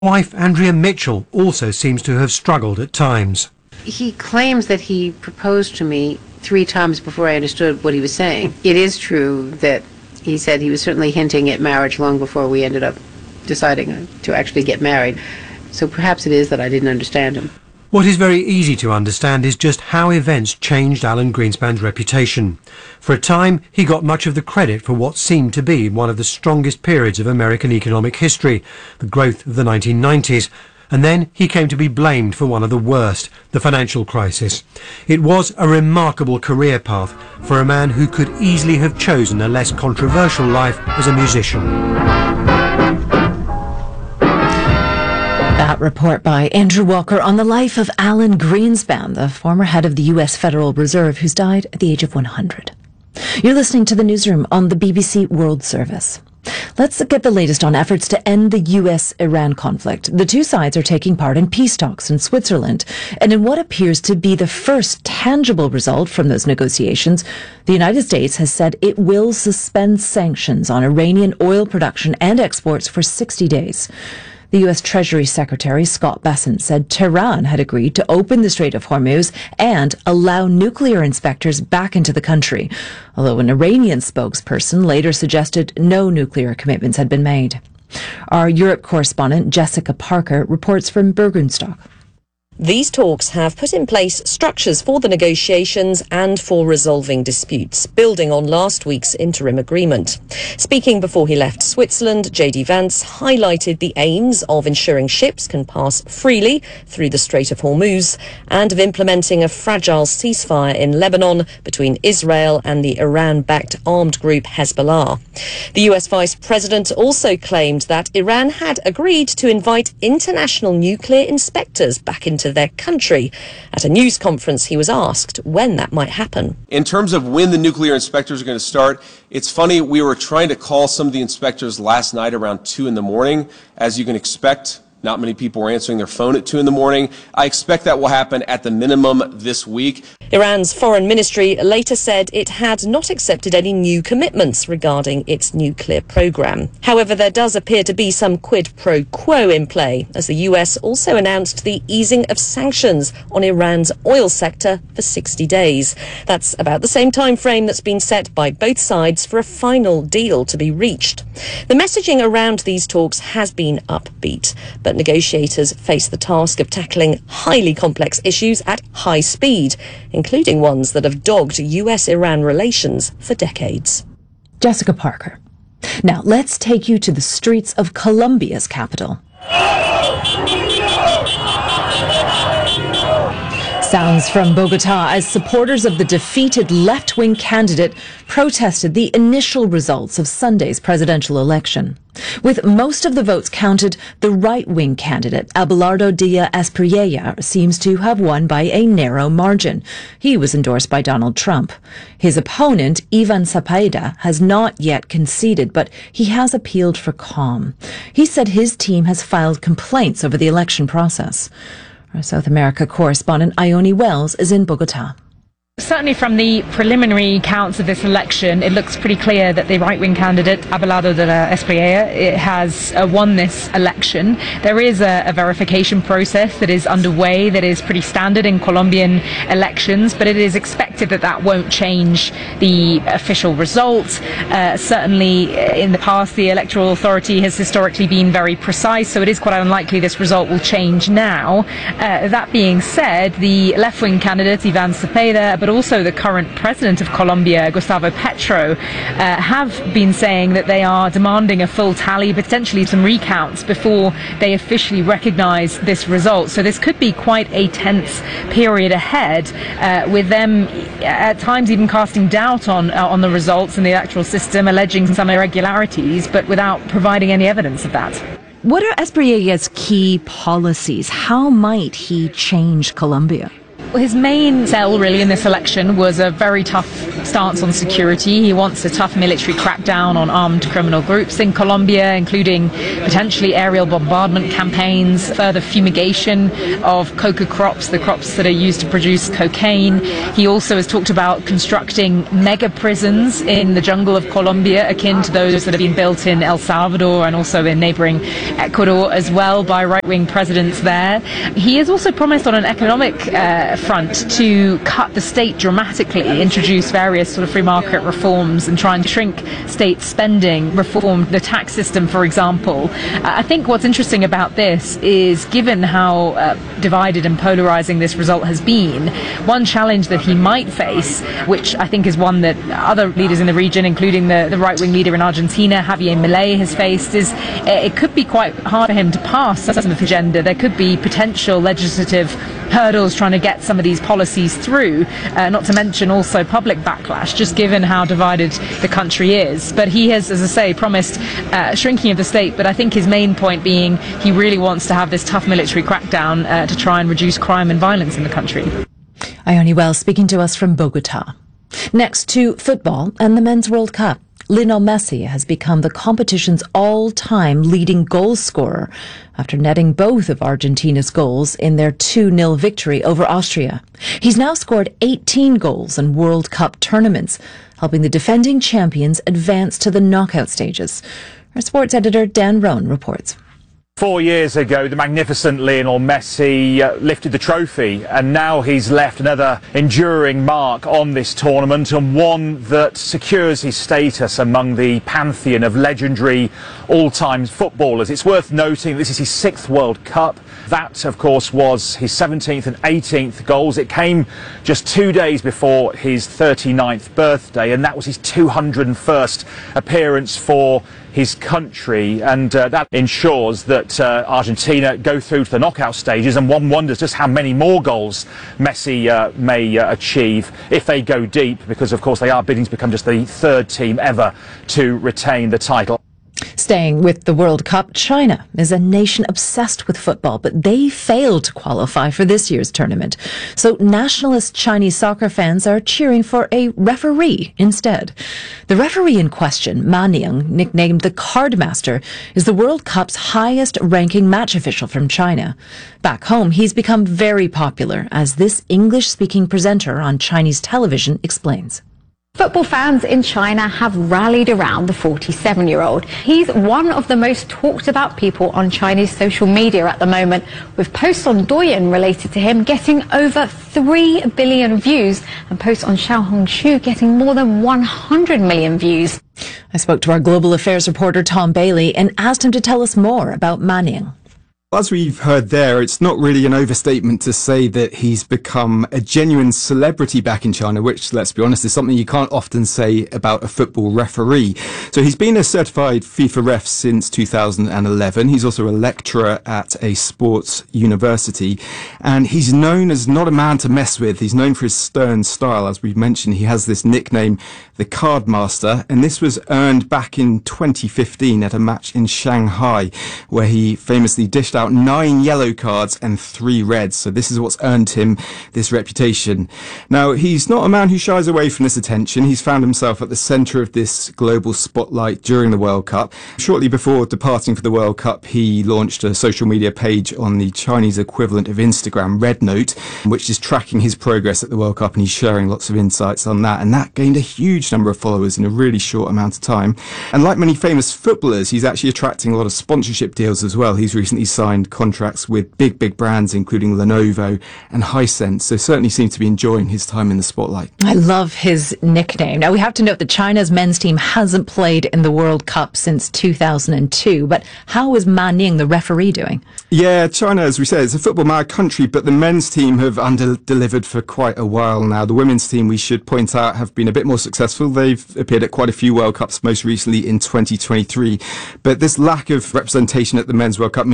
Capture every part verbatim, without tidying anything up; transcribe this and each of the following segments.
Wife Andrea Mitchell also seems to have struggled at times. He claims that he proposed to me three times before I understood what he was saying. It is true that he said he was certainly hinting at marriage long before we ended up deciding to actually get married. So perhaps it is that I didn't understand him. What is very easy to understand is just how events changed Alan Greenspan's reputation. For a time, he got much of the credit for what seemed to be one of the strongest periods of American economic history, the growth of the nineteen nineties, and then he came to be blamed for one of the worst, the financial crisis. It was a remarkable career path for a man who could easily have chosen a less controversial life as a musician. That report by Andrew Walker on the life of Alan Greenspan, the former head of the U S Federal Reserve, who's died at the age of one hundred. You're listening to The Newsroom on the B B C World Service. Let's get the latest on efforts to end the U S Iran conflict. The two sides are taking part in peace talks in Switzerland. And in what appears to be the first tangible result from those negotiations, the United States has said it will suspend sanctions on Iranian oil production and exports for sixty days. The U S Treasury Secretary Scott Bessent said Tehran had agreed to open the Strait of Hormuz and allow nuclear inspectors back into the country, although an Iranian spokesperson later suggested no nuclear commitments had been made. Our Europe correspondent Jessica Parker reports from Bergenstock. These talks have put in place structures for the negotiations and for resolving disputes, building on last week's interim agreement. Speaking before he left Switzerland, J D Vance highlighted the aims of ensuring ships can pass freely through the Strait of Hormuz and of implementing a fragile ceasefire in Lebanon between Israel and the Iran-backed armed group Hezbollah. The U S Vice President also claimed that Iran had agreed to invite international nuclear inspectors back into their country. At a news conference, he was asked when that might happen. In terms of when the nuclear inspectors are going to start, it's funny, we were trying to call some of the inspectors last night around two in the morning. As you can expect, not many people were answering their phone at two in the morning. I expect that will happen at the minimum this week. Iran's foreign ministry later said it had not accepted any new commitments regarding its nuclear program. However, there does appear to be some quid pro quo in play, as the U S also announced the easing of sanctions on Iran's oil sector for sixty days. That's about the same time frame that's been set by both sides for a final deal to be reached. The messaging around these talks has been upbeat, but negotiators face the task of tackling highly complex issues at high speed, including ones that have dogged U S Iran relations for decades. Jessica Parker. Now, let's take you to the streets of Colombia's capital. Sounds from Bogota as supporters of the defeated left-wing candidate protested the initial results of Sunday's presidential election. With most of the votes counted, the right-wing candidate, Abelardo Díaz-Espriella, seems to have won by a narrow margin. He was endorsed by Donald Trump. His opponent, Ivan Cepeda, has not yet conceded, but he has appealed for calm. He said his team has filed complaints over the election process. Our South America correspondent Ione Wells is in Bogota. Certainly from the preliminary counts of this election, it looks pretty clear that the right-wing candidate, Abelardo Díaz-Espriella, has uh, won this election. There is a, a verification process that is underway that is pretty standard in Colombian elections, but it is expected that that won't change the official results. Uh, certainly in the past, the Electoral Authority has historically been very precise, so it is quite unlikely this result will change now. Uh, that being said, the left-wing candidate, Ivan Cepeda, but also the current president of Colombia, Gustavo Petro, uh, have been saying that they are demanding a full tally, potentially some recounts, before they officially recognize this result. So this could be quite a tense period ahead, uh, with them at times even casting doubt on, uh, on the results in the electoral system, alleging some irregularities, but without providing any evidence of that. What are Espriella's key policies? How might he change Colombia? His main sell really in this election was a very tough stance on security. He wants a tough military crackdown on armed criminal groups in Colombia, including potentially aerial bombardment campaigns, further fumigation of coca crops, the crops that are used to produce cocaine. He also has talked about constructing mega prisons in the jungle of Colombia, akin to those that have been built in El Salvador and also in neighboring Ecuador as well by right-wing presidents there. He has also promised on an economic uh, front to cut the state dramatically, introduce various sort of free market reforms and try and shrink state spending, reform the tax system, for example. Uh, I think what's interesting about this is, given how uh, divided and polarizing this result has been, one challenge that he might face, which I think is one that other leaders in the region, including the, the right-wing leader in Argentina, Javier Milei, has faced, is uh, it could be quite hard for him to pass some of his agenda. There could be potential legislative hurdles trying to get some of these policies through, uh, not to mention also public backlash, just given how divided the country is. But he has, as I say, promised uh, shrinking of the state, but I think his main point being he really wants to have this tough military crackdown uh, to try and reduce crime and violence in the country. Ione Wells speaking to us from Bogota. Next to football and the Men's World Cup. Lionel Messi has become the competition's all-time leading goal scorer after netting both of Argentina's goals in their two nil victory over Austria. He's now scored eighteen goals in World Cup tournaments, helping the defending champions advance to the knockout stages. Our sports editor Dan Roan reports. Four years ago, the magnificent Lionel Messi uh, lifted the trophy, and now he's left another enduring mark on this tournament, and one that secures his status among the pantheon of legendary all-time footballers. It's worth noting this is his sixth World Cup. That, of course, was his seventeenth and eighteenth goals. It came just two days before his thirty-ninth birthday, and that was his two hundred first appearance for his country, and uh, that ensures that uh, Argentina go through to the knockout stages, and one wonders just how many more goals Messi uh, may uh, achieve if they go deep, because of course they are bidding to become just the third team ever to retain the title. Staying with the World Cup, China is a nation obsessed with football, but they failed to qualify for this year's tournament. So nationalist Chinese soccer fans are cheering for a referee instead. The referee in question, Ma Ning, nicknamed the Cardmaster, is the World Cup's highest-ranking match official from China. Back home, he's become very popular, as this English-speaking presenter on Chinese television explains. Football fans in China have rallied around the forty-seven-year-old. He's one of the most talked about people on Chinese social media at the moment, with posts on Douyin related to him getting over three billion views and posts on Xiaohongshu getting more than one hundred million views. I spoke to our global affairs reporter Tom Bailey and asked him to tell us more about Ma Ning. As we've heard there, it's not really an overstatement to say that he's become a genuine celebrity back in China, which, let's be honest, is something you can't often say about a football referee. So he's been a certified FIFA ref since two thousand eleven. He's also a lecturer at a sports university, and he's known as not a man to mess with. He's known for his stern style. As we've mentioned, he has this nickname, the Cardmaster, and this was earned back in twenty fifteen at a match in Shanghai, where he famously dished out nine yellow cards and three reds. So this is what's earned him this reputation. Now, he's not a man who shies away from this attention. He's found himself at the centre of this global spotlight during the World Cup. Shortly before departing for the World Cup, he launched a social media page on the Chinese equivalent of Instagram, Red Note, which is tracking his progress at the World Cup, and he's sharing lots of insights on that. And that gained a huge number of followers in a really short amount of time. And like many famous footballers, he's actually attracting a lot of sponsorship deals as well. He's recently signed contracts with big, big brands, including Lenovo and Hisense. So certainly seems to be enjoying his time in the spotlight. I love his nickname. Now, we have to note that China's men's team hasn't played in the World Cup since two thousand two. But how is Ma Ning, the referee, doing? Yeah, China, as we said, is a football-mad country, but the men's team have under-delivered for quite a while now. The women's team, we should point out, have been a bit more successful. They've appeared at quite a few World Cups, most recently in twenty twenty-three. But this lack of representation at the Men's World Cup means all this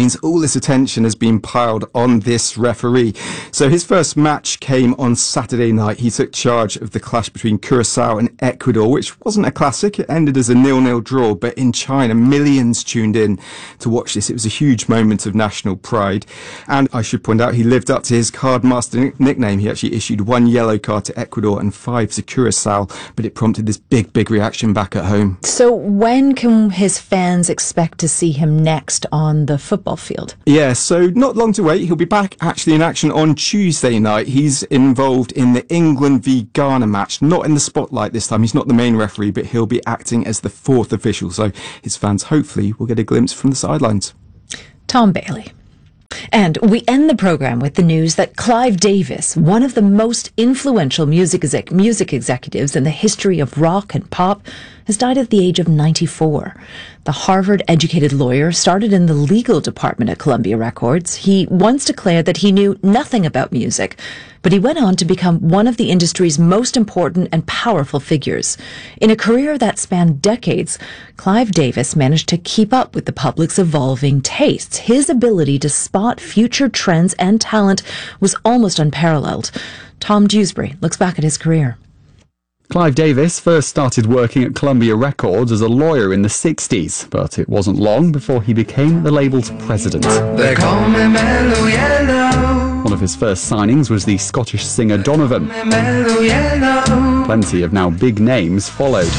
countless attention has been piled on this referee. So his first match came on Saturday night. He took charge of the clash between Curacao and Ecuador, which wasn't a classic. It ended as a nil-nil draw, but in China, millions tuned in to watch this. It was a huge moment of national pride. And I should point out, he lived up to his cardmaster nickname. He actually issued one yellow card to Ecuador and five to Curacao, but it prompted this big, big reaction back at home. So when can his fans expect to see him next on the football field? Yeah, so not long to wait. He'll be back actually in action on Tuesday night. He's involved in the England v Ghana match, not in the spotlight this time. He's not the main referee, but he'll be acting as the fourth official. So his fans hopefully will get a glimpse from the sidelines. Tom Bailey. And we end the programme with the news that Clive Davis, one of the most influential music, exec- music executives in the history of rock and pop, has died at the age of ninety-four. The Harvard-educated lawyer started in the legal department at Columbia Records. He once declared that he knew nothing about music, but he went on to become one of the industry's most important and powerful figures. In a career that spanned decades, Clive Davis managed to keep up with the public's evolving tastes. His ability to spot future trends and talent was almost unparalleled. Tom Dewsbury looks back at his career. Clive Davis first started working at Columbia Records as a lawyer in the sixties, but it wasn't long before he became the label's president. They call me Mellow Yellow. One of his first signings was the Scottish singer Donovan. Mellow Yellow. Plenty of now big names followed.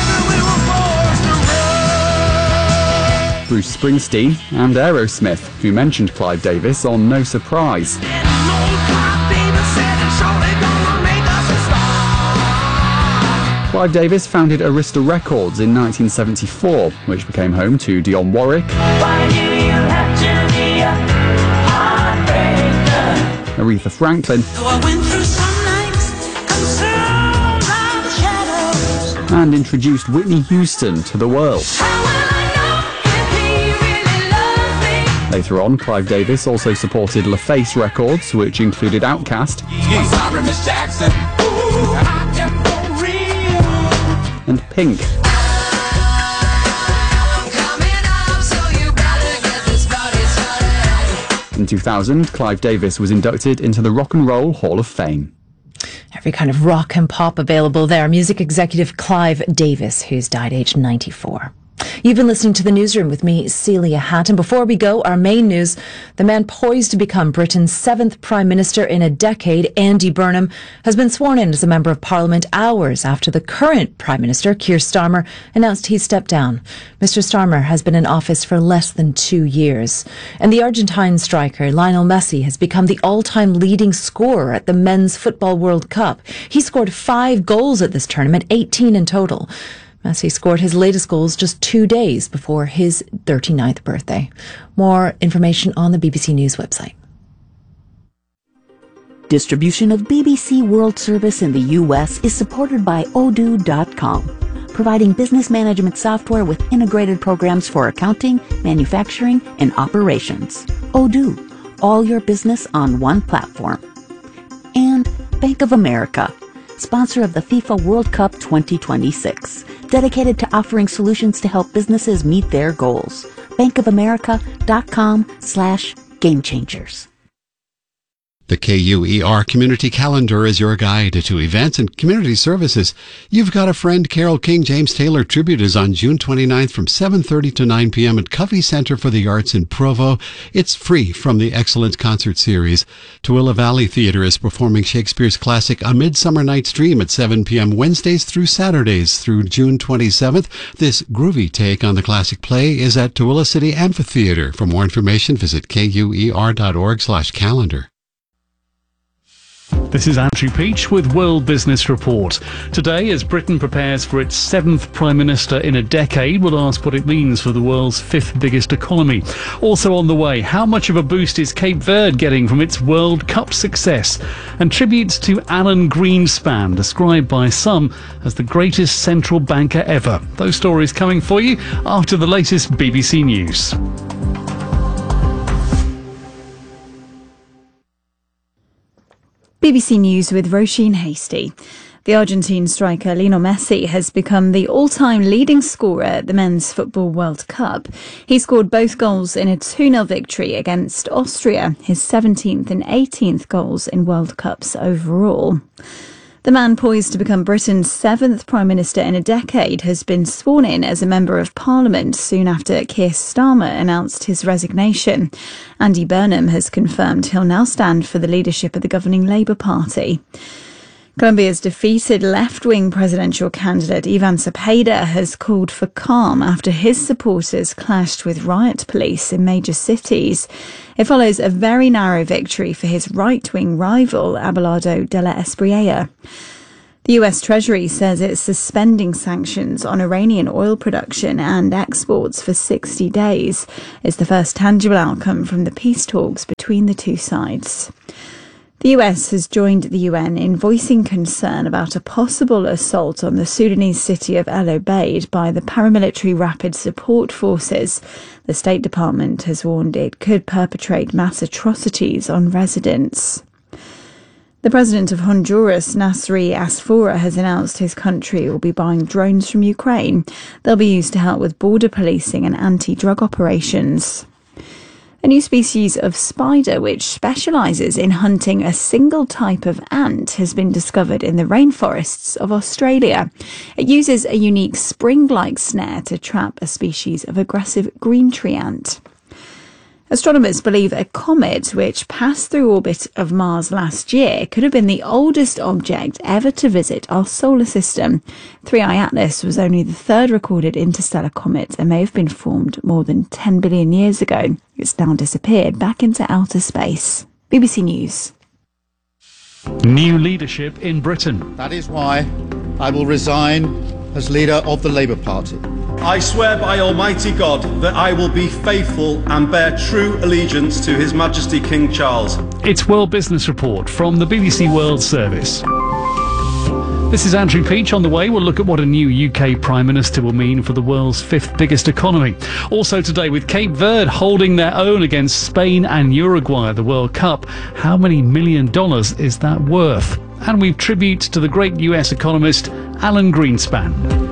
Bruce Springsteen and Aerosmith, who mentioned Clive Davis on No Surprise. Clive Davis founded Arista Records in nineteen seventy-four, which became home to Dionne Warwick, Aretha Franklin, and introduced Whitney Houston to the world. Later on, Clive Davis also supported LaFace Records, which included Outkast and Pink. In two thousand, Clive Davis was inducted into the Rock and Roll Hall of Fame. Every kind of rock and pop available there. Music executive Clive Davis, who's died aged ninety-four. You've been listening to The Newsroom with me, Celia Hatton. Before we go, our main news, the man poised to become Britain's seventh Prime Minister in a decade, Andy Burnham, has been sworn in as a Member of Parliament hours after the current Prime Minister, Keir Starmer, announced he stepped down. Mister Starmer has been in office for less than two years. And the Argentine striker, Lionel Messi, has become the all-time leading scorer at the Men's Football World Cup. He scored five goals at this tournament, eighteen in total. Messi scored his latest goals just two days before his thirty-ninth birthday. More information on the B B C News website. Distribution of B B C World Service in the U S is supported by Odoo dot com, providing business management software with integrated programs for accounting, manufacturing, and operations. Odoo, all your business on one platform. And Bank of America, sponsor of the FIFA World Cup twenty twenty-six, dedicated to offering solutions to help businesses meet their goals. Bank of America dot com slash game changers. The K U E R Community Calendar is your guide to events and community services. You've Got a Friend Carole King James Taylor Tribute is on June twenty-ninth from seven thirty to nine p.m. at Covey Center for the Arts in Provo. It's free from the Excellent Concert Series. Tooele Valley Theatre is performing Shakespeare's classic A Midsummer Night's Dream at seven p.m. Wednesdays through Saturdays through June twenty-seventh. This groovy take on the classic play is at Tooele City Amphitheatre. For more information, visit K U E R dot org slash calendar. This is Andrew Peach with World Business Report. Today, as Britain prepares for its seventh Prime Minister in a decade, we'll ask what it means for the world's fifth biggest economy. Also on the way, how much of a boost is Cape Verde getting from its World Cup success? And tributes to Alan Greenspan, described by some as the greatest central banker ever. Those stories coming for you after the latest B B C News. B B C News with Roisin Hasty. The Argentine striker Lionel Messi has become the all-time leading scorer at the Men's Football World Cup. He scored both goals in a two nil victory against Austria, his seventeenth and eighteenth goals in World Cups overall. The man poised to become Britain's seventh Prime Minister in a decade has been sworn in as a Member of Parliament soon after Keir Starmer announced his resignation. Andy Burnham has confirmed he'll now stand for the leadership of the governing Labour Party. Colombia's defeated left-wing presidential candidate Ivan Cepeda has called for calm after his supporters clashed with riot police in major cities. It follows a very narrow victory for his right-wing rival Abelardo de la Espriella. The U S Treasury says it's suspending sanctions on Iranian oil production and exports for sixty days. It's the first tangible outcome from the peace talks between the two sides. The U S has joined the U N in voicing concern about a possible assault on the Sudanese city of El Obeid by the paramilitary Rapid Support Forces. The State Department has warned it could perpetrate mass atrocities on residents. The president of Honduras, Nasri Asfora, has announced his country will be buying drones from Ukraine. They'll be used to help with border policing and anti-drug operations. A new species of spider which specialises in hunting a single type of ant has been discovered in the rainforests of Australia. It uses a unique spring-like snare to trap a species of aggressive green tree ant. Astronomers believe a comet which passed through orbit of Mars last year could have been the oldest object ever to visit our solar system. three I Atlas was only the third recorded interstellar comet and may have been formed more than ten billion years ago. It's now disappeared back into outer space. B B C News. New leadership in Britain. That is why I will resign as leader of the Labour Party. I swear by Almighty God that I will be faithful and bear true allegiance to His Majesty King Charles. It's World Business Report from the B B C World Service. This is Andrew Peach. On the way, we'll look at what a new U K Prime Minister will mean for the world's fifth biggest economy. Also today, with Cape Verde holding their own against Spain and Uruguay at the World Cup, how many million dollars is that worth? And we tribute to the great U S economist Alan Greenspan.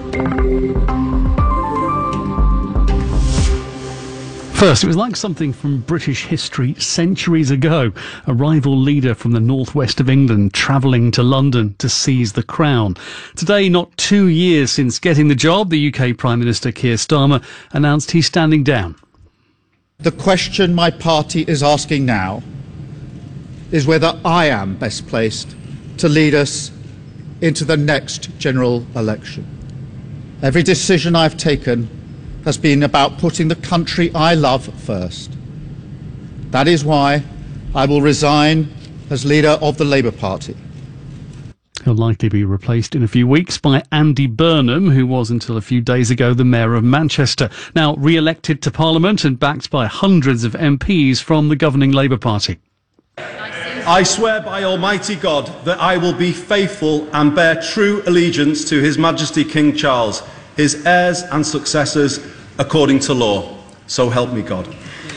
First, it was like something from British history centuries ago. A rival leader from the northwest of England travelling to London to seize the crown. Today, not two years since getting the job, the U K Prime Minister Keir Starmer announced he's standing down. The question my party is asking now is whether I am best placed to lead us into the next general election. Every decision I've taken has been about putting the country I love first. That is why I will resign as leader of the Labour Party. He'll likely be replaced in a few weeks by Andy Burnham, who was until a few days ago the Mayor of Manchester, now re-elected to Parliament and backed by hundreds of M Ps from the governing Labour Party. I swear by Almighty God that I will be faithful and bear true allegiance to His Majesty King Charles, his heirs and successors, according to law. So help me God.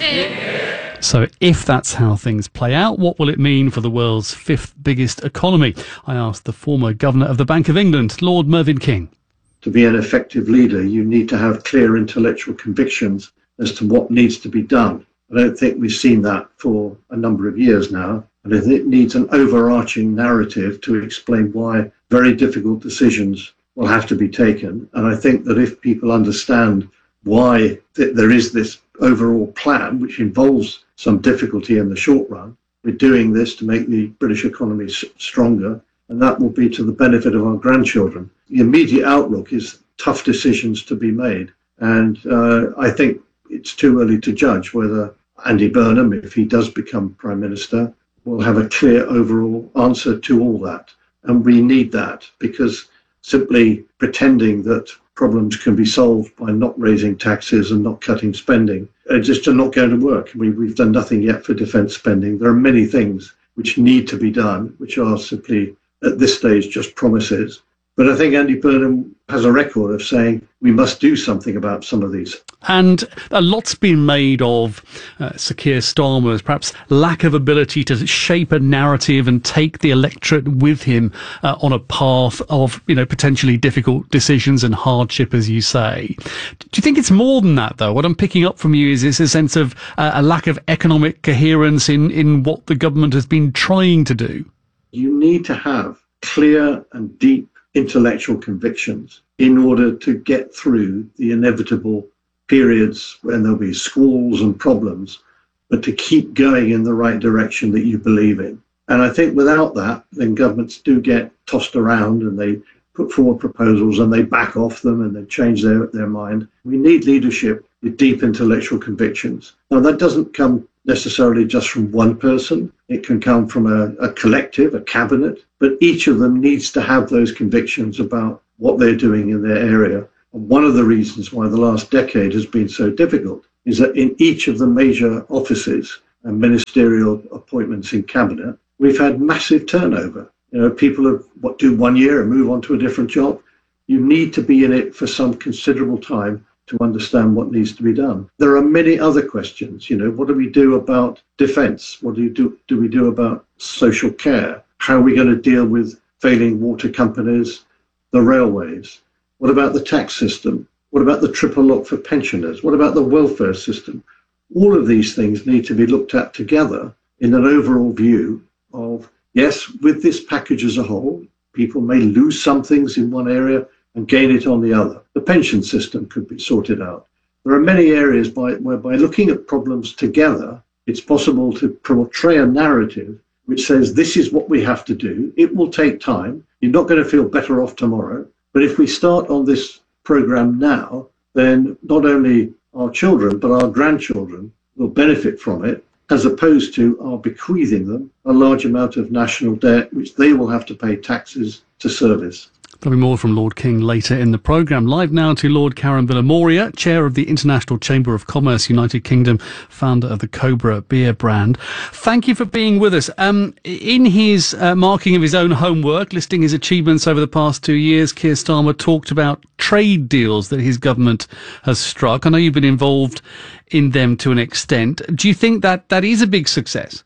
So if that's how things play out, what will it mean for the world's fifth biggest economy? I asked the former Governor of the Bank of England, Lord Mervyn King. To be an effective leader, you need to have clear intellectual convictions as to what needs to be done. I don't think we've seen that for a number of years now. And I think it needs an overarching narrative to explain why very difficult decisions will have to be taken. And I think that if people understand why th- there is this overall plan, which involves some difficulty in the short run, we're doing this to make the British economy s- stronger, and that will be to the benefit of our grandchildren. The immediate outlook is tough decisions to be made. And uh, I think it's too early to judge whether Andy Burnham, if he does become Prime Minister, will have a clear overall answer to all that. And we need that, because simply pretending that problems can be solved by not raising taxes and not cutting spending, it's just not going to work. We, we've done nothing yet for defence spending. There are many things which need to be done, which are simply, at this stage, just promises. But I think Andy Burnham has a record of saying we must do something about some of these. And a lot's been made of uh, Sir Keir Starmer's perhaps lack of ability to shape a narrative and take the electorate with him uh, on a path of, you know, potentially difficult decisions and hardship, as you say. Do you think it's more than that, though? What I'm picking up from you is, is a sense of uh, a lack of economic coherence in, in what the government has been trying to do. You need to have clear and deep intellectual convictions in order to get through the inevitable periods when there'll be squalls and problems, but to keep going in the right direction that you believe in. And I think without that, then governments do get tossed around and they put forward proposals and they back off them and they change their, their mind. We need leadership with deep intellectual convictions. Now, that doesn't come necessarily just from one person. It can come from a, a collective, a cabinet, but each of them needs to have those convictions about what they're doing in their area. And one of the reasons why the last decade has been so difficult is that in each of the major offices and ministerial appointments in cabinet, we've had massive turnover. You know, people have, what, do one year and move on to a different job. You need to be in it for some considerable time to understand what needs to be done. There are many other questions. You know, what do we do about defence? What do you do, do we do about social care? How are we going to deal with failing water companies, the railways? What about the tax system? What about the triple lock for pensioners? What about the welfare system? All of these things need to be looked at together in an overall view of, yes, with this package as a whole, people may lose some things in one area and gain it on the other. The pension system could be sorted out. There are many areas by, where by looking at problems together, it's possible to portray a narrative which says this is what we have to do. It will take time. You're not going to feel better off tomorrow. But if we start on this program now, then not only our children, but our grandchildren will benefit from it, as opposed to our bequeathing them a large amount of national debt, which they will have to pay taxes to service. There'll be more from Lord King later in the programme. Live now to Lord Karen Villamoria, Chair of the International Chamber of Commerce, United Kingdom, founder of the Cobra beer brand. Thank you for being with us. Um, in his uh, marking of his own homework, listing his achievements over the past two years, Keir Starmer talked about trade deals that his government has struck. I know you've been involved in them to an extent. Do you think that that is a big success?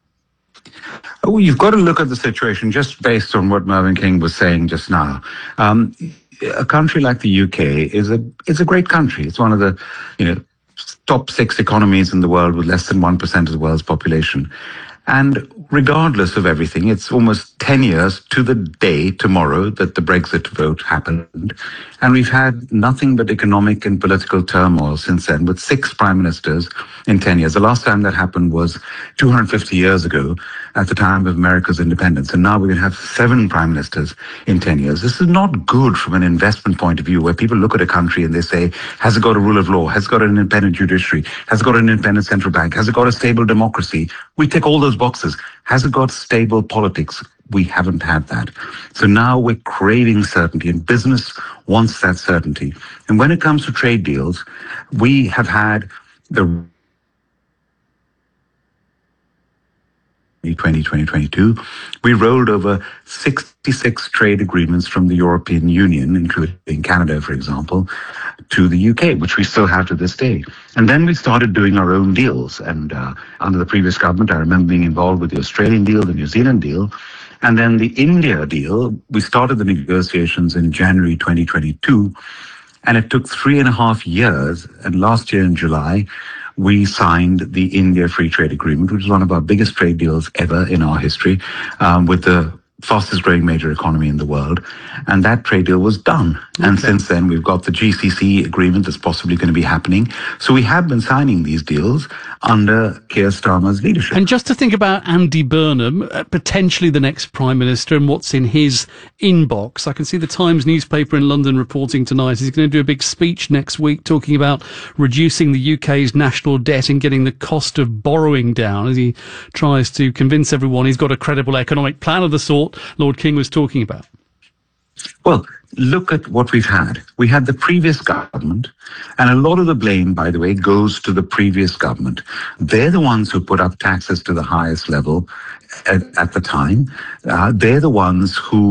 Oh, you've got to look at the situation just based on what Mervyn King was saying just now. Um, a country like the U K is a is a great country. It's one of the, you know, top six economies in the world with less than one percent of the world's population. And regardless of everything, it's almost ten years to the day tomorrow that the Brexit vote happened. And we've had nothing but economic and political turmoil since then, with six prime ministers in ten years. The last time that happened was two hundred fifty years ago at the time of America's independence. And now we're going to have seven prime ministers in ten years. This is not good from an investment point of view, where people look at a country and they say, has it got a rule of law? Has it got an independent judiciary? Has it got an independent central bank? Has it got a stable democracy? We tick all those boxes. Has it got stable politics? We haven't had that. So now we're craving certainty, and business wants that certainty. And when it comes to trade deals, we have had the twenty twenty, twenty twenty-two, we rolled over sixty-six trade agreements from the European Union, including Canada, for example, to the U K, which we still have to this day. And then we started doing our own deals. And uh, under the previous government, I remember being involved with the Australian deal, the New Zealand deal, and then the India deal. We started the negotiations in January twenty twenty-two, and it took three and a half years. And last year in July, we signed the India Free Trade Agreement, which is one of our biggest trade deals ever in our history, um, with the fastest growing major economy in the world. And that trade deal was done. Okay. And since then, we've got the G C C agreement that's possibly going to be happening. So we have been signing these deals under Keir Starmer's leadership. And just to think about Andy Burnham, uh, potentially the next Prime Minister, and what's in his inbox, I can see the Times newspaper in London reporting tonight he's going to do a big speech next week talking about reducing the U K's national debt and getting the cost of borrowing down, as he tries to convince everyone he's got a credible economic plan of the sort Lord King was talking about. Well, look at what we've had. We had the previous government, and a lot of the blame, by the way, goes to the previous government. They're the ones who put up taxes to the highest level at, at the time. Uh, they're the ones who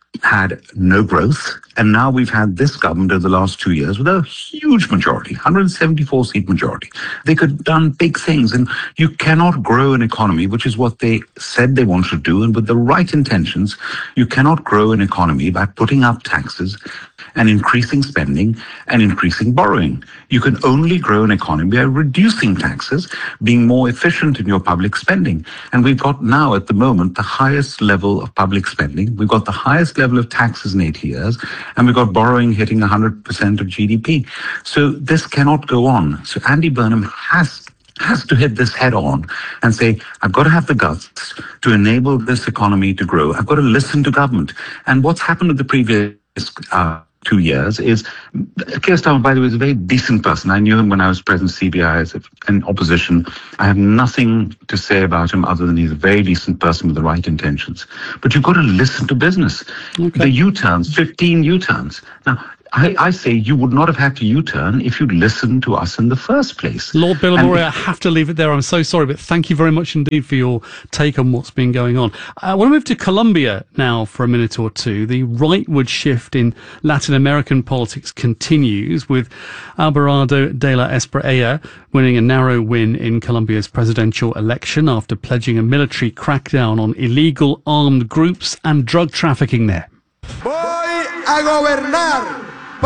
had no growth, and now we've had this government over the last two years with a huge majority, one hundred seventy-four seat majority. They could have done big things, and you cannot grow an economy, which is what they said they wanted to do, and with the right intentions, you cannot grow an economy by putting up taxes and increasing spending and increasing borrowing. You can only grow an economy by reducing taxes, being more efficient in your public spending. And we've got now at the moment the highest level of public spending. We've got the highest level of taxes in eighty years, and we've got borrowing hitting one hundred percent of G D P. So this cannot go on. So Andy Burnham has has to hit this head on and say, I've got to have the guts to enable this economy to grow. I've got to listen to government. And what's happened with the previous uh, two years is, Keir Starmer, by the way, is a very decent person. I knew him when I was president of C B I as an opposition. I have nothing to say about him other than he's a very decent person with the right intentions. But you've got to listen to business. Okay. The U-turns, fifteen U-turns. Now, I, I say you would not have had to U-turn if you'd listened to us in the first place. Lord Billemore, I have to leave it there. I'm so sorry, but thank you very much indeed for your take on what's been going on. I want to move to Colombia now for a minute or two. The rightward shift in Latin American politics continues, with Abelardo de la Espriella winning a narrow win in Colombia's presidential election after pledging a military crackdown on illegal armed groups and drug trafficking there. Voy a gobernar.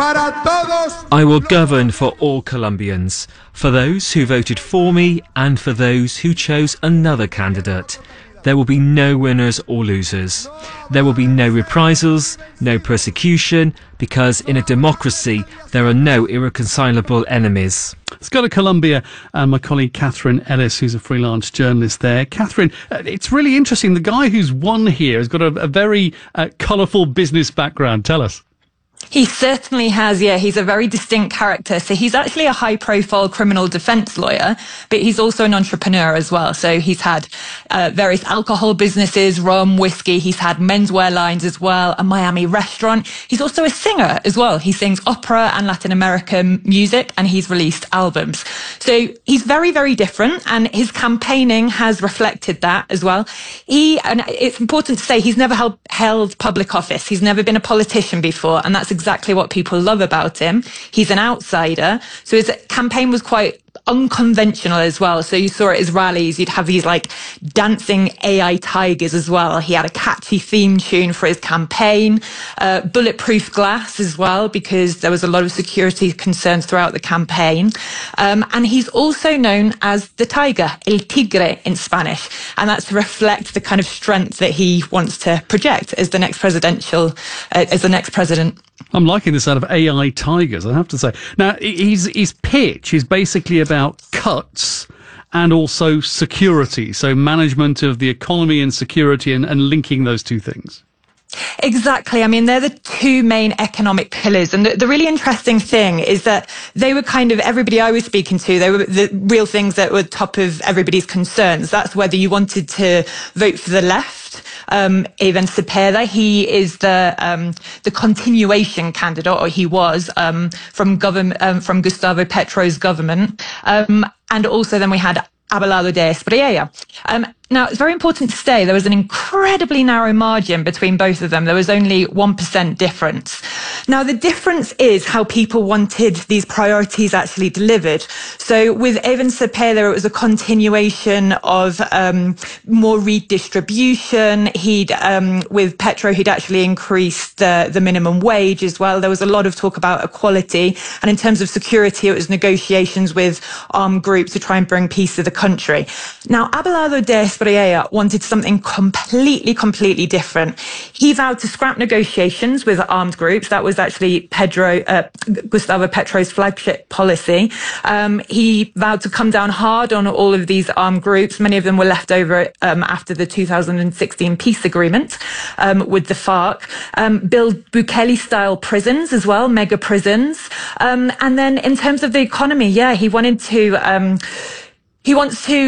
I will govern for all Colombians, for those who voted for me and for those who chose another candidate. There will be no winners or losers. There will be no reprisals, no persecution, because in a democracy there are no irreconcilable enemies. Let's go to Colombia and my colleague Catherine Ellis, who's a freelance journalist there. Catherine, it's really interesting. The guy who's won here has got a, a very uh, colourful business background. Tell us. He certainly has, yeah. He's a very distinct character. So he's actually a high-profile criminal defense lawyer, but he's also an entrepreneur as well. So he's had uh, various alcohol businesses, rum, whiskey. He's had menswear lines as well, a Miami restaurant. He's also a singer as well. He sings opera and Latin American music, and he's released albums. So he's very, very different, and his campaigning has reflected that as well. He, and it's important to say, he's never held, held public office. He's never been a politician before, and that's exactly what people love about him. He's an outsider. So his campaign was quite unconventional as well. So you saw at his rallies, you'd have these like dancing A I tigers as well. He had a catchy theme tune for his campaign, uh, bulletproof glass as well, because there was a lot of security concerns throughout the campaign. Um, and he's also known as the tiger, El Tigre in Spanish. And that's to reflect the kind of strength that he wants to project as the next presidential, uh, as the next president. I'm liking this out of A I tigers, I have to say. Now, his, his pitch is basically about cuts and also security, so management of the economy and security, and, and linking those two things. Exactly. I mean, they're the two main economic pillars. And the, the really interesting thing is that they were kind of, everybody I was speaking to, they were the real things that were top of everybody's concerns. That's whether you wanted to vote for the left. Um, Even Cepeda, he is the um, the continuation candidate, or he was, um, from government, um, from Gustavo Petro's government. Um, and also then we had Abelardo de Espriella. Um, now, it's very important to say there was an incredibly narrow margin between both of them. There was only one percent difference. Now, the difference is how people wanted these priorities actually delivered. So with Ivan Cepeda, it was a continuation of um, more redistribution. He'd, um, with Petro, he'd actually increased the, the minimum wage as well. There was a lot of talk about equality. And in terms of security, it was negotiations with armed groups to try and bring peace to the country. Now, Abelardo de Espriella wanted something completely, completely different. He vowed to scrap negotiations with armed groups. That was actually Pedro, uh, Gustavo Petro's flagship policy. Um, he vowed to come down hard on all of these armed groups. Many of them were left over um, after the two thousand sixteen peace agreement um, with the FARC. Um, build Bukele-style prisons as well, mega prisons. Um, and then in terms of the economy, yeah, he wanted to... Um, He wants to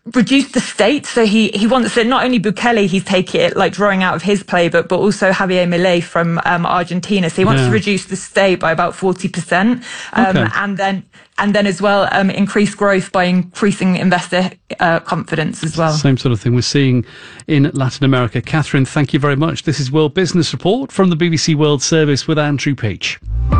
reduced the state. So he, he wants that not only Bukele, he's taking it like drawing out of his playbook, but also Javier Milei from um, Argentina. So he wants Yeah. to reduce the state by about forty percent. Um, Okay. and then and then as well um, increase growth by increasing investor uh, confidence as well. Same sort of thing we're seeing in Latin America. Catherine, thank you very much. This is World Business Report from the B B C World Service with Andrew Peach.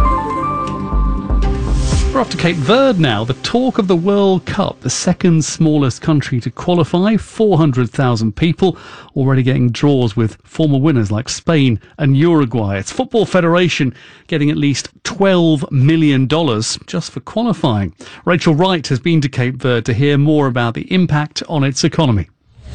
We're off to Cape Verde now, the talk of the World Cup, the second smallest country to qualify, four hundred thousand people, already getting draws with former winners like Spain and Uruguay. Its Football Federation getting at least twelve million dollars just for qualifying. Rachel Wright has been to Cape Verde to hear more about the impact on its economy.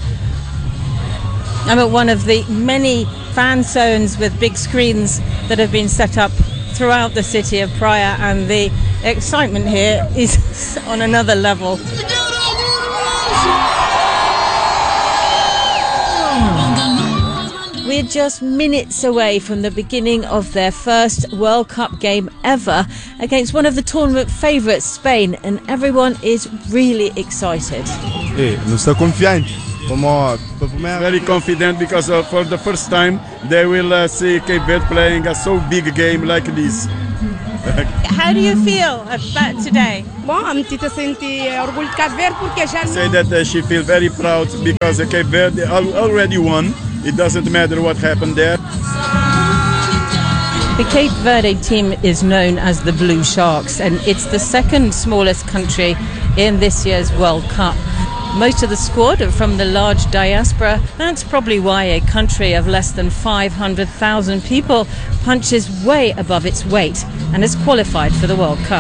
I'm at one of the many fan zones with big screens that have been set up throughout the city of Praia, and the excitement here is on another level. We're just minutes away from the beginning of their first World Cup game ever against one of the tournament favourites, Spain, and everyone is really excited. Hey, não estou confiante. Very confident because uh, for the first time they will uh, see Cape Verde playing a so big game like this. How do you feel about today? Bom, a Metita sente orgulho de Cabo Verde porque já Say that uh, she feels very proud because uh, Cape Verde al- already won. It doesn't matter what happened there. The Cape Verde team is known as the Blue Sharks, and it's the second smallest country in this year's World Cup. Most of the squad are from the large diaspora. That's probably why a country of less than five hundred thousand people punches way above its weight and has qualified for the World Cup.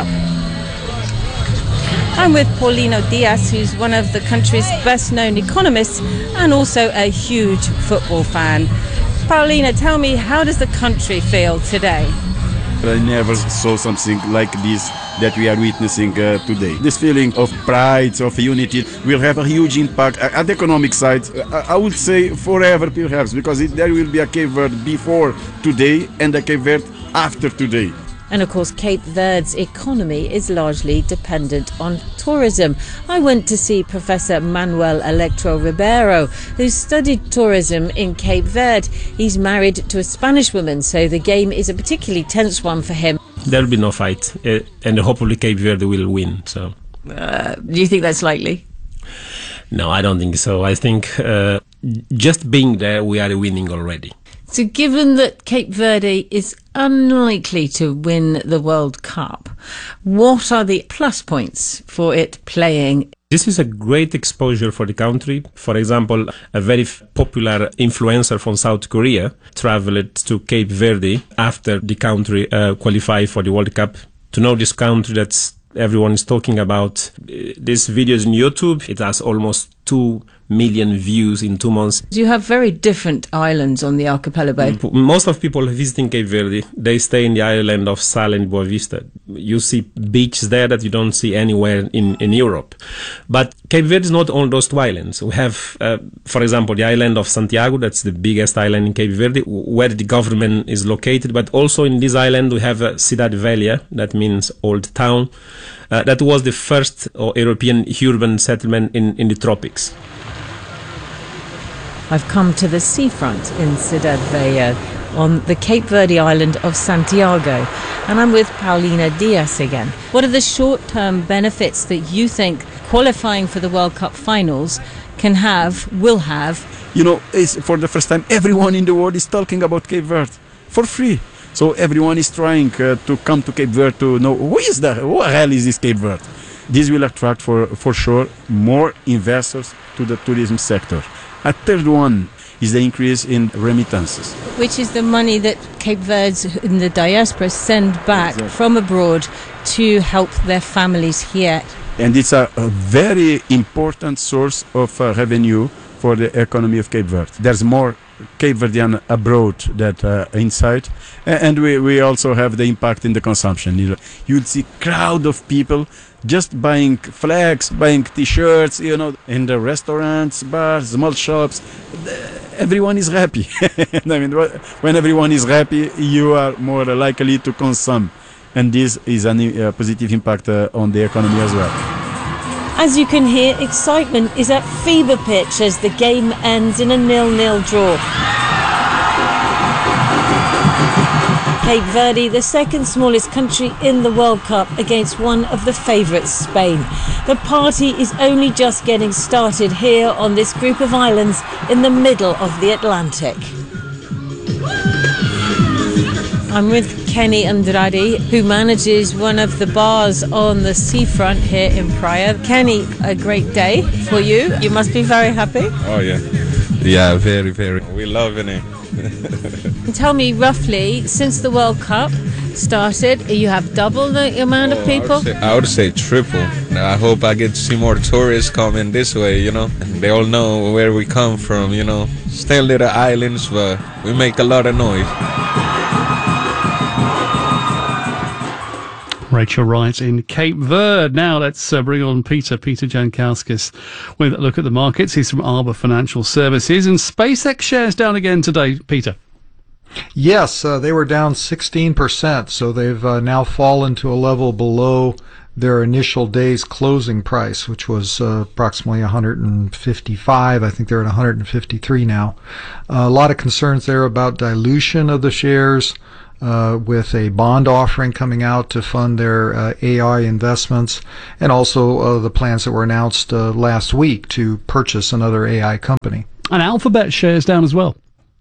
I'm with Paulino Diaz, who's one of the country's best-known economists and also a huge football fan. Paulina, tell me, how does the country feel today? I never saw something like this that we are witnessing uh, today. This feeling of pride, of unity, will have a huge impact at the economic side. I, I would say forever, perhaps, because it, there will be a Cape Verde before today and a Cape Verde after today. And of course, Cape Verde's economy is largely dependent on tourism. I went to see Professor Manuel Electro Ribeiro, who studied tourism in Cape Verde. He's married to a Spanish woman, so the game is a particularly tense one for him. There will be no fight, uh, and hopefully Cape Verde will win. So, uh, do you think that's likely? No, I don't think so. I think uh, just being there, we are winning already. So given that Cape Verde is unlikely to win the World Cup, what are the plus points for it playing? This is a great exposure for the country. For example, a very f- popular influencer from South Korea traveled to Cape Verde after the country uh, qualified for the World Cup. To know this country that's everyone is talking about, uh, this video is on YouTube. It has almost two million views in two months. You have very different islands on the archipelago. Mm, Most of people visiting Cape Verde, they stay in the island of Sal and Boa Vista. You see beaches there that you don't see anywhere in, in Europe. But Cape Verde is not on those two islands. We have, uh, for example, the island of Santiago, that's the biggest island in Cape Verde, where the government is located. But also in this island, we have uh, Cidade Velha, that means old town. Uh, that was the first uh, European urban settlement in, in the tropics. I've come to the seafront in Cidade Velha on the Cape Verde island of Santiago, and I'm with Paulina Diaz again. What are the short-term benefits that you think qualifying for the World Cup finals can have, will have? You know, it's for the first time everyone in the world is talking about Cape Verde for free. So everyone is trying uh, to come to Cape Verde to know who is that, who the hell is this Cape Verde? This will attract for, for sure more investors to the tourism sector. A third one is the increase in remittances, Which is the money that Cape Verde's in the diaspora send back Exactly. from abroad to help their families here. and it's a, a very important source of uh, revenue for the economy of Cape Verde. There's more Cape Verdean abroad than uh, inside, A- and we, we also have the impact in the consumption. You know, you'd see crowd of people just buying flags, buying T-shirts, you know, in the restaurants, bars, small shops. Everyone is happy. I mean, wh- when everyone is happy, you are more likely to consume, and this is a uh, positive impact uh, on the economy as well. As you can hear, excitement is at fever pitch as the game ends in a nil-nil draw. Cape Verde, the second smallest country in the World Cup, against one of the favourites, Spain. The party is only just getting started here on this group of islands in the middle of the Atlantic. I'm with Kenny Andrade, who manages one of the bars on the seafront here in Praia. Kenny, a great day for you. You must be very happy. Oh, yeah. Yeah, very, very. We loving it. Tell me roughly, since the World Cup started, you have doubled the amount oh, of people? I would, say, I would say triple. I hope I get to see more tourists coming this way, you know. They all know where we come from, you know. Still little islands, but we make a lot of noise. Rachel Wright in Cape Verde. Now let's uh, bring on Peter, Peter Jankowskis with a look at the markets. He's from Arbor Financial Services. And SpaceX shares down again today, Peter. Yes, uh, they were down sixteen percent, so they've uh, now fallen to a level below their initial day's closing price, which was uh, approximately one hundred fifty-five. I think they're at one hundred fifty-three now. Uh, a lot of concerns there about dilution of the shares, Uh, with a bond offering coming out to fund their uh, A I investments, and also uh, the plans that were announced uh, last week to purchase another A I company. And Alphabet shares down as well.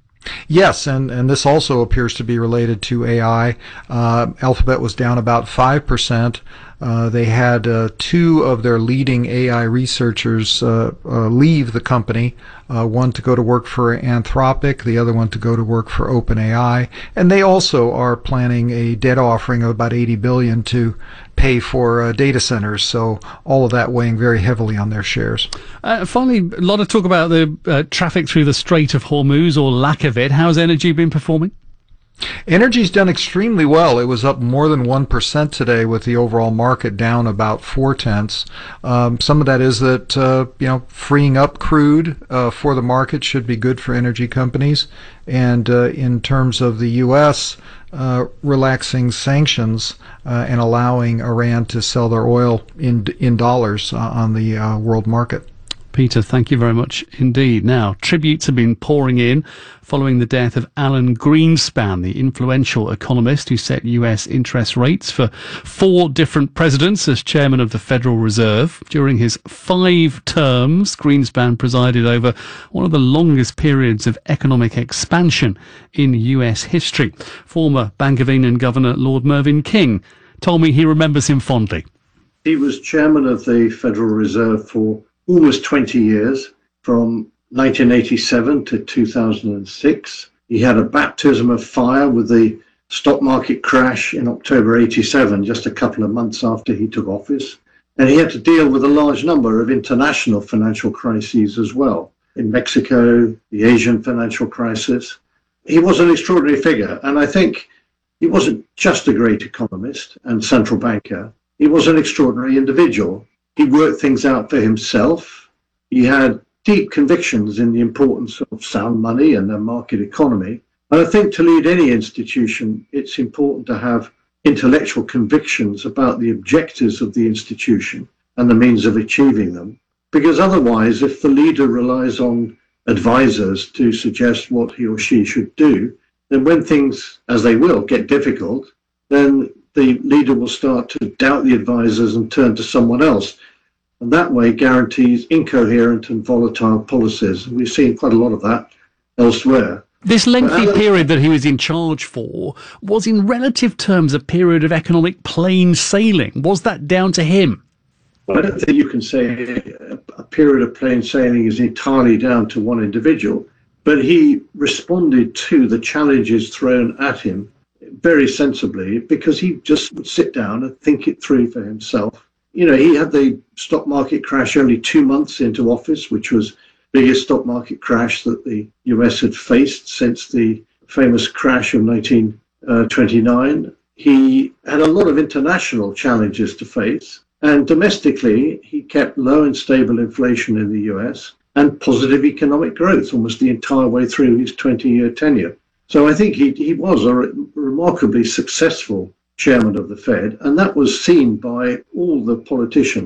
Yes, and, and this also appears to be related to A I. Uh, Alphabet was down about five percent. Uh, they had uh, two of their leading A I researchers uh, uh, leave the company, uh, one to go to work for Anthropic, the other one to go to work for OpenAI. And they also are planning a debt offering of about eighty billion dollars to pay for uh, data centers. So all of that weighing very heavily on their shares. Uh, finally, a lot of talk about the uh, traffic through the Strait of Hormuz, or lack of it. How's energy been performing? Energy's done extremely well. It was up more than one percent today, with the overall market down about four tenths. Um, some of that is that, uh, you know, freeing up crude uh, for the market should be good for energy companies. And uh, in terms of the U S, uh, relaxing sanctions uh, and allowing Iran to sell their oil in, in dollars uh, on the uh, world market. Peter, thank you very much indeed. Now, tributes have been pouring in following the death of Alan Greenspan, the influential economist who set U S interest rates for four different presidents as chairman of the Federal Reserve. During his five terms, Greenspan presided over one of the longest periods of economic expansion in U S history. Former Bank of England Governor Lord Mervyn King told me he remembers him fondly. He was chairman of the Federal Reserve for almost twenty years, from nineteen eighty-seven to two thousand six. He had a baptism of fire with the stock market crash in October eighty-seven, just a couple of months after he took office. And he had to deal with a large number of international financial crises as well. In Mexico, the Asian financial crisis. He was an extraordinary figure. And I think he wasn't just a great economist and central banker. He was an extraordinary individual. He worked things out for himself. He had deep convictions in the importance of sound money and a market economy. And I think to lead any institution, it's important to have intellectual convictions about the objectives of the institution and the means of achieving them. Because otherwise, if the leader relies on advisors to suggest what he or she should do, then when things, as they will, get difficult, then the leader will start to doubt the advisors and turn to someone else. And that way guarantees incoherent and volatile policies. We've seen quite a lot of that elsewhere. This lengthy period that he was in charge for was in relative terms a period of economic plain sailing. Was that down to him? I don't think you can say a period of plain sailing is entirely down to one individual, but he responded to the challenges thrown at him very sensibly, because he just would sit down and think it through for himself. You know, he had the stock market crash only two months into office, which was the biggest stock market crash that the U S had faced since the famous crash of nineteen twenty-nine. He had a lot of international challenges to face, and domestically he kept low and stable inflation in the U S and positive economic growth almost the entire way through his twenty-year tenure. So I think he, he was a re- remarkably successful chairman of the Fed, and that was seen by all the politicians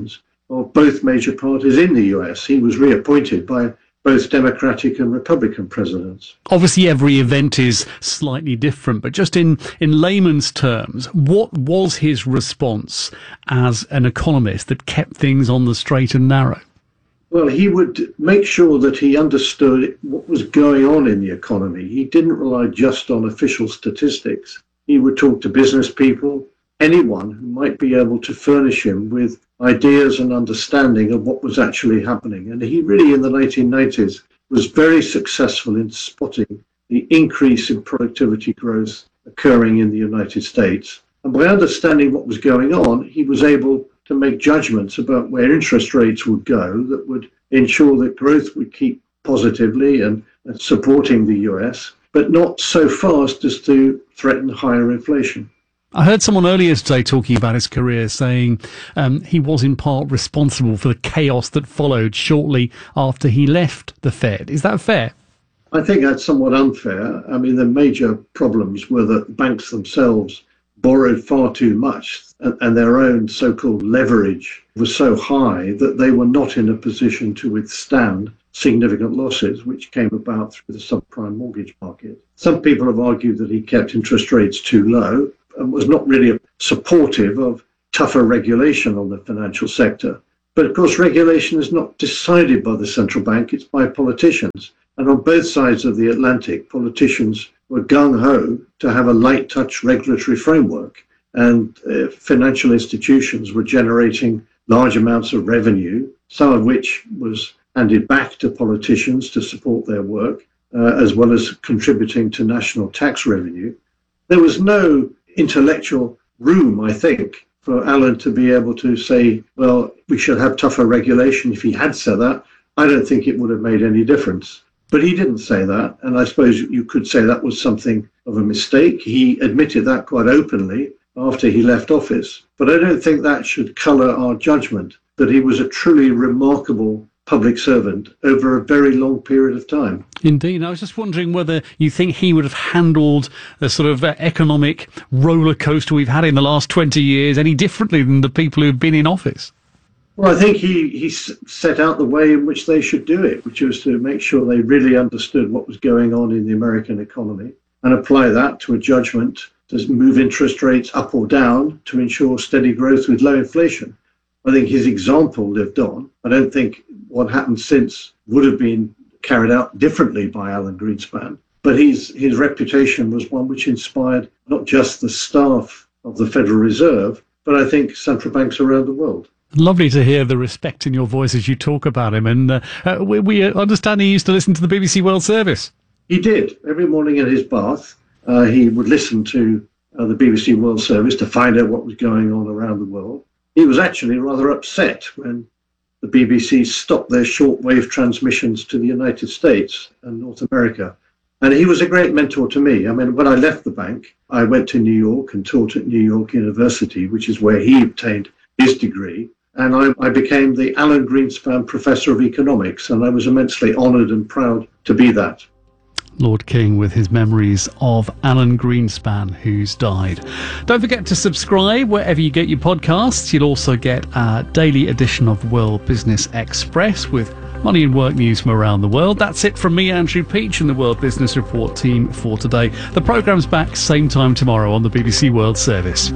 of both major parties in the U S. He was reappointed by both Democratic and Republican presidents. Obviously, every event is slightly different, but just in, in layman's terms, what was his response as an economist that kept things on the straight and narrow? Well, he would make sure that he understood what was going on in the economy. He didn't rely just on official statistics. He would talk to business people, anyone who might be able to furnish him with ideas and understanding of what was actually happening. And he really, in the nineteen nineties, was very successful in spotting the increase in productivity growth occurring in the United States. And by understanding what was going on, he was able to make judgments about where interest rates would go that would ensure that growth would keep positively and, and supporting the U S, but not so fast as to threaten higher inflation. I heard someone earlier today talking about his career, saying um, he was in part responsible for the chaos that followed shortly after he left the Fed. Is that fair? I think that's somewhat unfair. I mean, the major problems were that banks themselves borrowed far too much, and, and their own so-called leverage was so high that they were not in a position to withstand significant losses, which came about through the subprime mortgage market. Some people have argued that he kept interest rates too low and was not really supportive of tougher regulation on the financial sector. But of course, regulation is not decided by the central bank, it's by politicians. And on both sides of the Atlantic, politicians were gung-ho to have a light touch regulatory framework. And uh, financial institutions were generating large amounts of revenue, some of which was handed back to politicians to support their work, uh, as well as contributing to national tax revenue. There was no intellectual room, I think, for Alan to be able to say, well, we should have tougher regulation. If he had said that, I don't think it would have made any difference. But he didn't say that, and I suppose you could say that was something of a mistake. He admitted that quite openly after he left office. But I don't think that should colour our judgment that he was a truly remarkable public servant over a very long period of time. Indeed. I was just wondering whether you think he would have handled the sort of uh, economic roller coaster we've had in the last twenty years any differently than the people who've been in office. Well, I think he, he set out the way in which they should do it, which was to make sure they really understood what was going on in the American economy and apply that to a judgment to move interest rates up or down to ensure steady growth with low inflation. I think his example lived on. I don't think what happened since would have been carried out differently by Alan Greenspan, but his, his reputation was one which inspired not just the staff of the Federal Reserve, but I think central banks around the world. Lovely to hear the respect in your voice as you talk about him. And uh, uh, we, we understand he used to listen to the B B C World Service. He did. Every morning in his bath, uh, he would listen to uh, the B B C World Service to find out what was going on around the world. He was actually rather upset when the B B C stopped their shortwave transmissions to the United States and North America. And he was a great mentor to me. I mean, when I left the bank, I went to New York and taught at New York University, which is where he obtained his degree. And I, I became the Alan Greenspan Professor of Economics, and I was immensely honoured and proud to be that. Lord King with his memories of Alan Greenspan, who's died. Don't forget to subscribe wherever you get your podcasts. You'll also get a daily edition of World Business Express with money and work news from around the world. That's it from me, Andrew Peach, and the World Business Report team for today. The programme's back same time tomorrow on the B B C World Service.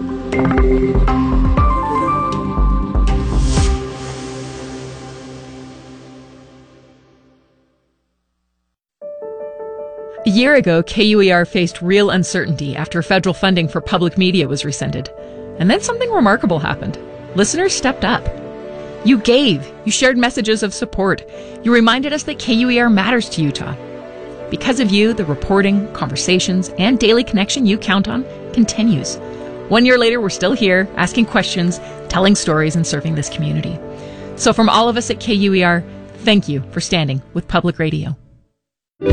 A year ago, K U E R faced real uncertainty after federal funding for public media was rescinded. And then something remarkable happened. Listeners stepped up. You gave. You shared messages of support. You reminded us that K U E R matters to Utah. Because of you, the reporting, conversations, and daily connection you count on continues. One year later, we're still here, asking questions, telling stories, and serving this community. So from all of us at K U E R, thank you for standing with public radio.